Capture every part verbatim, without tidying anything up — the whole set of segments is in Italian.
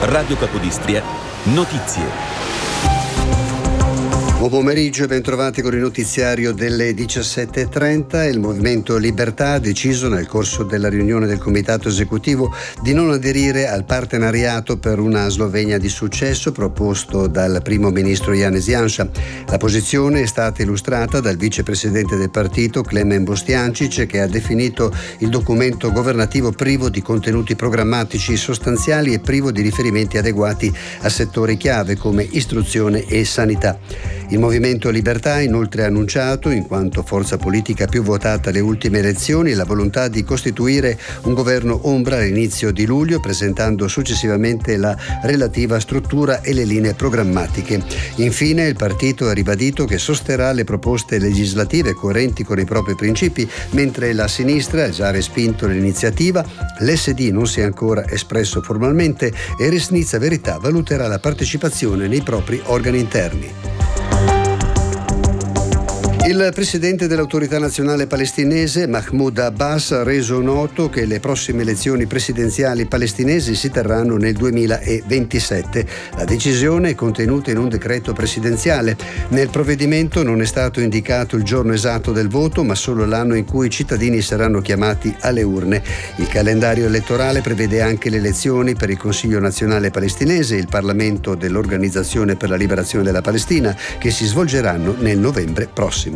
Radio Capodistria, notizie. Buon pomeriggio e bentrovati con il notiziario delle diciassette e trenta. Il Movimento Libertà ha deciso nel corso della riunione del comitato esecutivo di non aderire al partenariato per una Slovenia di successo proposto dal primo ministro Janez Janša. La posizione è stata illustrata dal vicepresidente del partito Klemen Boštjančić, che ha definito il documento governativo privo di contenuti programmatici sostanziali e privo di riferimenti adeguati a settori chiave come istruzione e sanità. Il Movimento Libertà ha inoltre annunciato, in quanto forza politica più votata alle ultime elezioni, la volontà di costituire un governo ombra all'inizio di luglio, presentando successivamente la relativa struttura e le linee programmatiche. Infine, il partito ha ribadito che sosterrà le proposte legislative coerenti con i propri principi, mentre la sinistra ha già respinto l'iniziativa, l'S D non si è ancora espresso formalmente e Resnica Verità valuterà la partecipazione nei propri organi interni. Il presidente dell'autorità nazionale palestinese Mahmoud Abbas ha reso noto che le prossime elezioni presidenziali palestinesi si terranno nel duemilaventisette. La decisione è contenuta in un decreto presidenziale. Nel provvedimento non è stato indicato il giorno esatto del voto, ma solo l'anno in cui i cittadini saranno chiamati alle urne. Il calendario elettorale prevede anche le elezioni per il Consiglio nazionale palestinese e il Parlamento dell'Organizzazione per la liberazione della Palestina, che si svolgeranno nel novembre prossimo.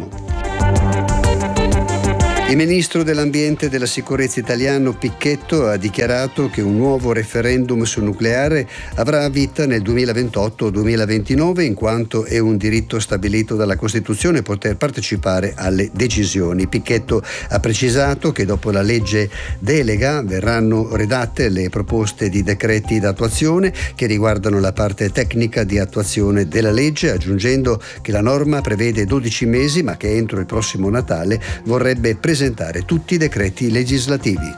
Il ministro dell'Ambiente e della Sicurezza italiano Picchetto ha dichiarato che un nuovo referendum sul nucleare avrà vita nel duemilaventotto o duemilaventinove, in quanto è un diritto stabilito dalla Costituzione poter partecipare alle decisioni. Picchetto ha precisato che dopo la legge delega verranno redatte le proposte di decreti d'attuazione che riguardano la parte tecnica di attuazione della legge, aggiungendo che la norma prevede dodici mesi, ma che entro il prossimo Natale vorrebbe presentare tutti i decreti legislativi.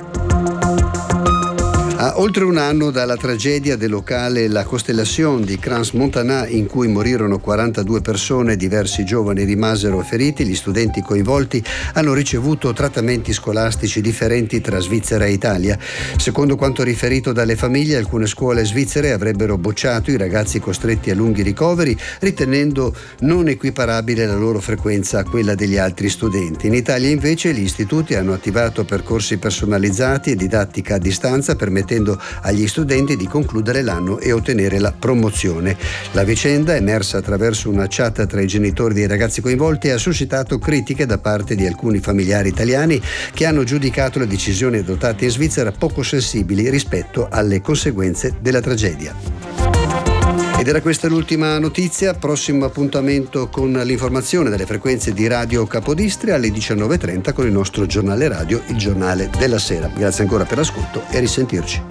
A oltre un anno dalla tragedia del locale La Constellation di Crans-Montana, in cui morirono quarantadue persone e diversi giovani rimasero feriti, gli studenti coinvolti hanno ricevuto trattamenti scolastici differenti tra Svizzera e Italia. Secondo quanto riferito dalle famiglie, alcune scuole svizzere avrebbero bocciato i ragazzi costretti a lunghi ricoveri, ritenendo non equiparabile la loro frequenza a quella degli altri studenti. In Italia invece gli istituti hanno attivato percorsi personalizzati e didattica a distanza, permettendo agli studenti di concludere l'anno e ottenere la promozione. La vicenda, emersa attraverso una chat tra i genitori dei ragazzi coinvolti, ha suscitato critiche da parte di alcuni familiari italiani che hanno giudicato le decisioni adottate in Svizzera poco sensibili rispetto alle conseguenze della tragedia. Ed era questa l'ultima notizia. Prossimo appuntamento con l'informazione delle frequenze di Radio Capodistria alle diciannove e trenta con il nostro giornale radio, il giornale della sera. Grazie ancora per l'ascolto e a risentirci.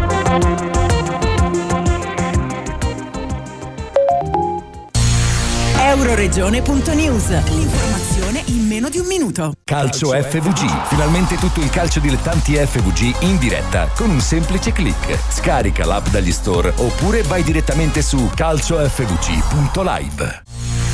Euroregione punto news. L'informazione in meno di un minuto. Calcio F V G. Finalmente tutto il calcio dilettanti F V G in diretta con un semplice click. Scarica l'app dagli store oppure vai direttamente su calcio f v g punto live.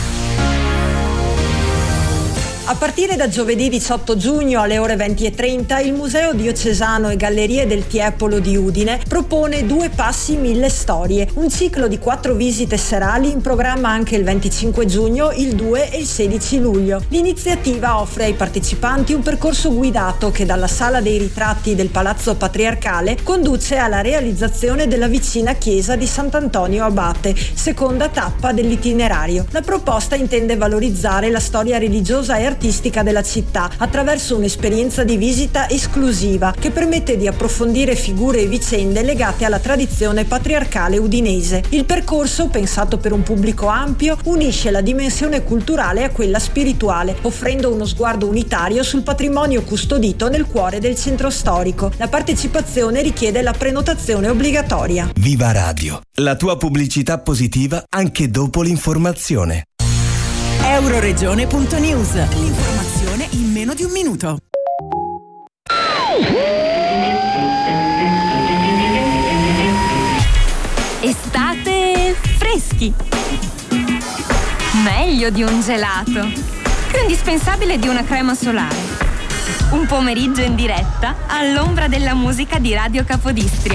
A partire da giovedì diciotto giugno alle ore venti e trenta il Museo Diocesano e Gallerie del Tiepolo di Udine propone Due passi mille storie, un ciclo di quattro visite serali in programma anche il venticinque giugno, il due e il sedici luglio. L'iniziativa offre ai partecipanti un percorso guidato che dalla Sala dei Ritratti del Palazzo Patriarcale conduce alla realizzazione della vicina chiesa di Sant'Antonio Abate, seconda tappa dell'itinerario. La proposta intende valorizzare la storia religiosa e artistica della città attraverso un'esperienza di visita esclusiva che permette di approfondire figure e vicende legate alla tradizione patriarcale udinese. Il percorso, pensato per un pubblico ampio, unisce la dimensione culturale a quella spirituale, offrendo uno sguardo unitario sul patrimonio custodito nel cuore del centro storico. La partecipazione richiede la prenotazione obbligatoria. Viva Radio, la tua pubblicità positiva anche dopo l'informazione. Euroregione punto news. L'informazione in meno di un minuto. Estate freschi. Meglio di un gelato. Più indispensabile di una crema solare. Un pomeriggio in diretta all'ombra della musica di Radio Capodistria.